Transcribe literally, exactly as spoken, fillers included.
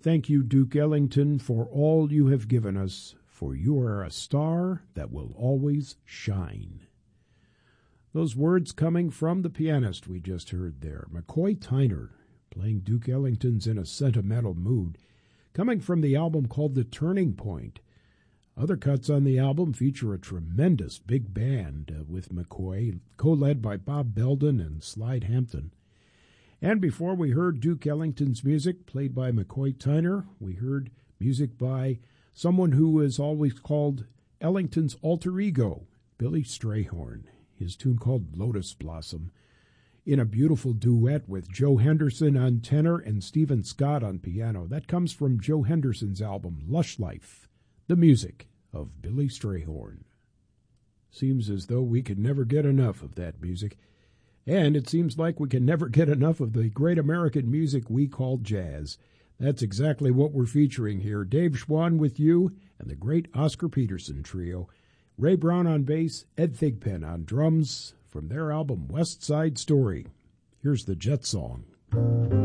Thank you, Duke Ellington, for all you have given us, for you are a star that will always shine. Those words coming from the pianist we just heard there, McCoy Tyner, playing Duke Ellington's In a Sentimental Mood, coming from the album called The Turning Point. Other cuts on the album feature a tremendous big band uh, with McCoy, co-led by Bob Belden and Slide Hampton. And before we heard Duke Ellington's music, played by McCoy Tyner, we heard music by someone who is always called Ellington's alter ego, Billy Strayhorn, his tune called Lotus Blossom, in a beautiful duet with Joe Henderson on tenor and Stephen Scott on piano. That comes from Joe Henderson's album, Lush Life, the music of Billy Strayhorn. Seems as though we could never get enough of that music. And it seems like we can never get enough of the great American music we call jazz. That's exactly what we're featuring here. Dave Schwann with you and the great Oscar Peterson Trio. Ray Brown on bass, Ed Thigpen on drums from their album West Side Story. Here's the Jet Song.